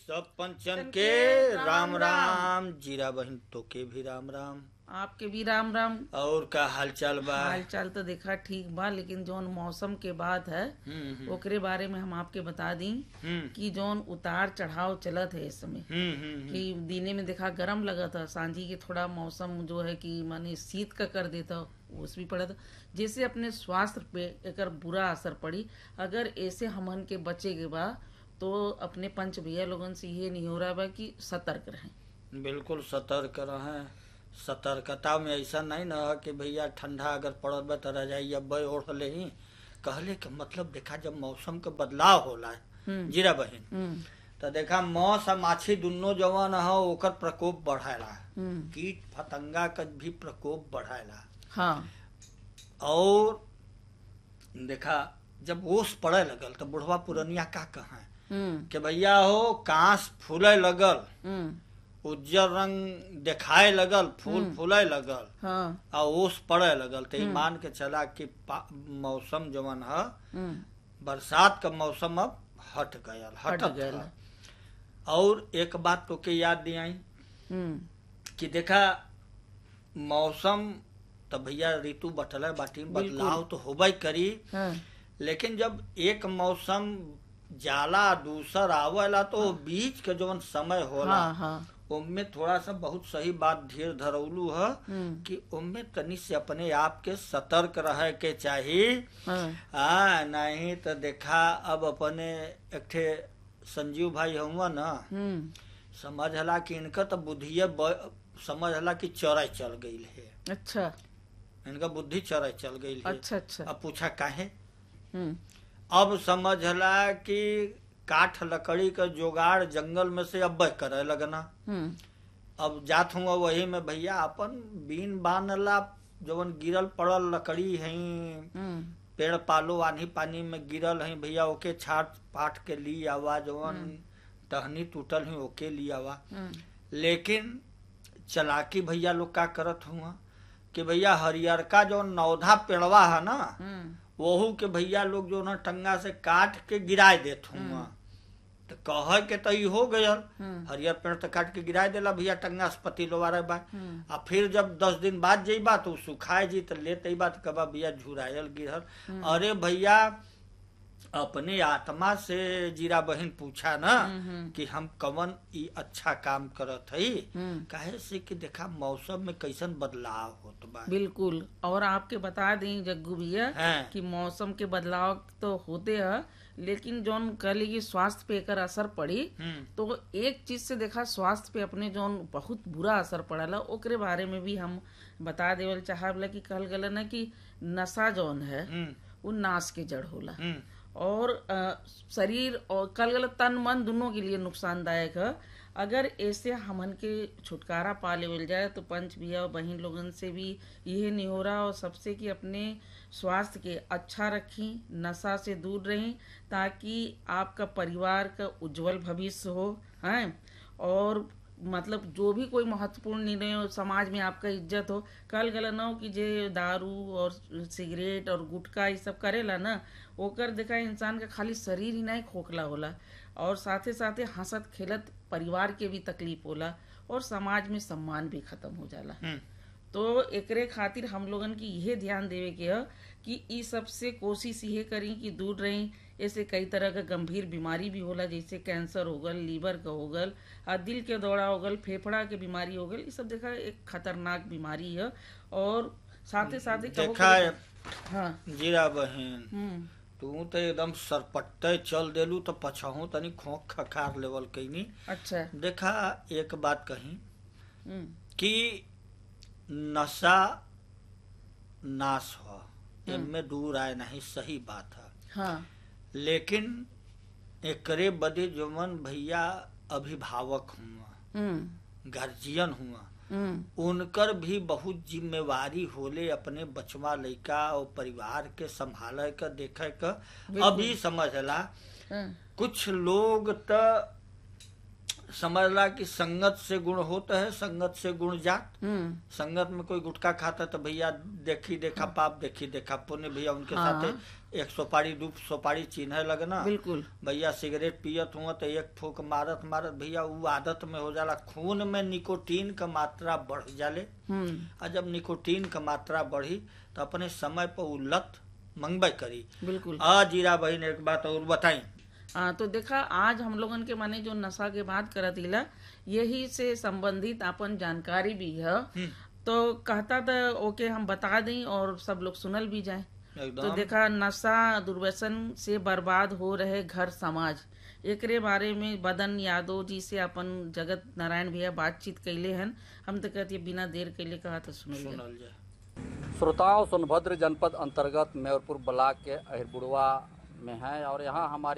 सब पंचन के राम राम। जीरा बहन तो के भी राम राम। आपके भी राम राम। और का हालचाल बा? हालचाल तो देखा ठीक बा, लेकिन जौन मौसम के बात है ओकरे बारे में हम आपके बता दी कि जौन उतार चढ़ाव चलत है इस समय। कि दिने में देखा गरम लगा था, सांझी के थोड़ा मौसम जो है कि माने शीत का कर देता, उस भी पड़ा था, जैसे अपने स्वास्थ्य पे एकर बुरा असर पड़ी। अगर ऐसे हमन के बचे के बा तो अपने पंच भैया लोगन से ये नहीं हो रहा बा कि सतर्क रहें। बिल्कुल सतर्क रहें। सतर्कता में ऐसा नहीं ना कि भैया ठंडा अगर पड़त बा तो रजाई अब ओढ़ ले ही। कहले के मतलब देखा जब मौसम के बदलाव होला है जीरा बहन, तो देखा मौसम माछी दुनो जवन है ओकर प्रकोप बढ़ाला, कीट फतंगा का भी प्रकोप बढ़ाला। हाँ। और देखा जब ओस पड़े लगल तो बुढ़वा पुरनिया का कहा कि भैया हो कांस फूले लगल, उज्जर रंग दिखाए लगल, फूल फूले लगल, हाँ। और ओस पड़े लगल, तो मान के चला कि मौसम जवन है बरसात का मौसम अब हट गया। और एक बात तो के याद दियाई कि देखा मौसम तो भैया ऋतु बटल बाटी, बदलाव तो होबे करी। हाँ। लेकिन जब एक मौसम जाला दूसर आवेला तो बीच के जवन समय होला, उनमें थोड़ा सा बहुत सही बात धीर धरौलू है कि उनमें तनी से अपने आप के सतर्क रहे के चाहिए। नहीं तो देखा अब अपने एक ठे संजीव भाई हुआ ना, समझ हला कि इनका तो बुद्धिया समझ हला कि चौराई चल गई है। अच्छा। इनका बुद्धि चौराई चल गई है। अच्छा अच्छा। अब पूछा काहे? अब समझला कि काठ लकड़ी का जुगाड़ जंगल में से अब करे लगना। अब जात हुआ वही में भैया अपन बीन बानला जवन गिरल पड़ल लकड़ी है, पेड़ पालो आनी पानी में गिरल है भैया, ओके छाट पाट के ली आवा, जवन टहनी टूटल है ओके ली आवा। लेकिन चलाकी भैया लोग का करत हुआ कि भैया हरियर का जो नौधा पेड़वा है ना, वहू के भैया लोग जो ना टंगा से काट के गिराए देत हुआ। तो कह के तो हो गया हरियर पेड़ तो काट के गिराए देला भैया टंगा से पति लो बा। आ फिर जब 10 दिन बाद जइबा तो सुखाए जी तो लेते बा तो कबा भैया झुरायल गिरल। अरे भैया अपने आत्मा से जीरा बहन पूछा ना कि हम कवन ई अच्छा काम करत हई, काहे से कि देखा मौसम में कैसन बदलाव होत बा। बिल्कुल। और आपके बता दें जग्गू भैया कि मौसम के बदलाव तो होते हैं, लेकिन जौन कह ली स्वास्थ्य पे एकर असर पड़ी, तो एक चीज से देखा स्वास्थ्य पे अपने जौन बहुत बुरा असर पड़ला ओकरे बारे में भी हम बता देवल चाहब कि कहल गला ना कि नशा जौन है वो नाश के जड़ होला और शरीर और कल गलत तन मन दोनों के लिए नुकसानदायक है। अगर ऐसे हमन के छुटकारा पा लेवल जाए तो पंच भैया बहन लोगन से भी यही नहीं हो रहा, और सबसे कि अपने स्वास्थ्य के अच्छा रखें, नशा से दूर रहें, ताकि आपका परिवार का उज्जवल भविष्य हो। हैं और मतलब जो भी कोई महत्वपूर्ण निर्णय हो, समाज में आपका इज्जत हो। कल गलत ना हो कि जे दारू और सिगरेट और गुटखा ये सब करेला ना, ओकर देखा इंसान का खाली शरीर ही नहीं खोखला होला, और साथे साथे हंसत खेलत परिवार के भी तकलीफ होला, और समाज में सम्मान भी खत्म हो जाला। तो एकरे खातिर हम लोगन की यह ध्यान देवे के है कि इस सब से कोशिश ये करें कि दूर रहें। ऐसे कई तरह का गंभीर बीमारी भी होला, जैसे कैंसर हो गल, लीवर का हो गल, दिल के दौरा हो गल, फेफड़ा के बीमारी हो गल, ये सब देखा एक खतरनाक बीमारी है। और साथे साथे देखा हाँ जीरा बहन तू तो एकदम सरपट्टे चल देलू तो पछहू तनी खोख खखार लेवल कईनी। अच्छा। देखा एक बात कही कि नशा नाश हो, इनमें दूर आए नहीं, सही बात है। हाँ। लेकिन एकरे बदे जवन भैया अभिभावक हुआ, गार्जियन हुआ, उनकर भी बहुत जिम्मेवारी होले अपने बचवा लइका और परिवार के संभाले का देखे का। अभी समझला कुछ लोग तो समझला कि संगत से गुण होता है, संगत से गुण जात। संगत में कोई गुटखा खाता तो भैया देखी देखा पाप, देखी देखा पुण्य। भैया उनके साथे एक सुपारी 2 सुपारी चिन्ह लगना। बिल्कुल। भैया सिगरेट पियत हुआ तो एक फूक मारत मारत भैया वो आदत में हो जाला। खून में निकोटीन का मात्रा बढ़ जाले, और जब निकोटीन का मात्रा बढ़ी तो अपने समय पर वो लत मंगबे करी। बिल्कुल। जीरा बहन एक बात और बताई। तो देखा आज हम लोगन के माने जो नशा के बात करत इला, यही से संबंधित अपन जानकारी भी है, तो कहता था ओके हम बता दें और सब लोग सुनल भी जाए। तो देखा नशा दुर्व्यसन से बर्बाद हो रहे घर समाज, एकरे बारे में बदन यादव जी से अपन जगत नारायण भैया बातचीत कैले हन। हम तो कहते बिना देर कैले कहा तो सुनल जाए। श्रोताओं, सोनभद्र जनपद अंतर्गत मेहरपुर ब्लॉक के अहिरबुड़वा में है और यहाँ हमारी